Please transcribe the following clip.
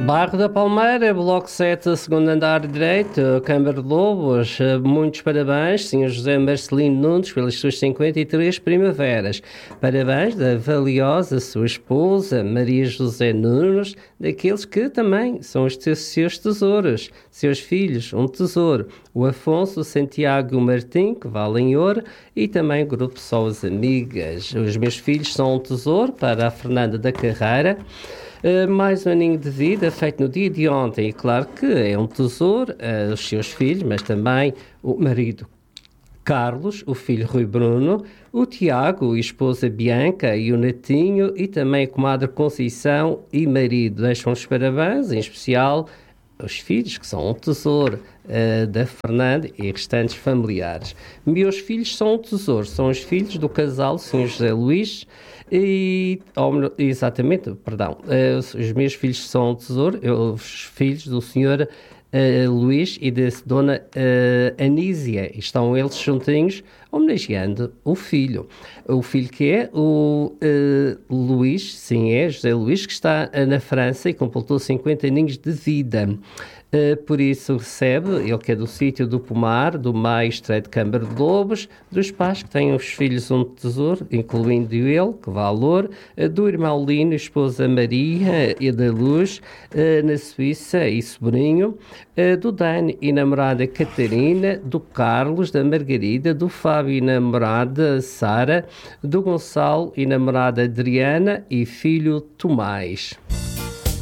Bairro da Palmeira, Bloco 7, segundo andar direito, Câmara de Lobos. Muitos parabéns, Sr. José Marcelino Nunes, pelas suas 53 primaveras. Parabéns da valiosa sua esposa, Maria José Nunes, daqueles que também são os seus tesouros. Seus filhos, um tesouro. O Afonso Santiago Martim, que vale em ouro, e também o Grupo Só as Amigas. Os meus filhos são um tesouro para a Fernanda da Carreira. Mais um aninho de vida feito no dia de ontem, e claro que é um tesouro, os seus filhos, mas também o marido Carlos, o filho Rui Bruno, o Tiago, a esposa Bianca e o netinho, e também a comadre Conceição e marido. Deixam os parabéns, em especial os filhos, que são um tesouro da Fernanda e restantes familiares. Meus filhos são um tesouro, são os filhos do casal Sr. José Luís os meus filhos são um tesouro, os filhos do Sr. Luís e da Dona Anísia. Estão eles juntinhos homenageando o filho. O filho que é o Luís, sim, é José Luís, que está na França e completou 50 aninhos de vida. Por isso recebe, ele que é do sítio do Pomar, do Maestro de Câmara de Lobos, dos pais que têm os filhos um tesouro, incluindo ele, que valor, do irmão Lino, esposa Maria e da Luz, na Suíça, e sobrinho, do Dani e namorada Catarina, do Carlos, da Margarida, do Fábio e namorada Sara, do Gonçalo e namorada Adriana e filho Tomás.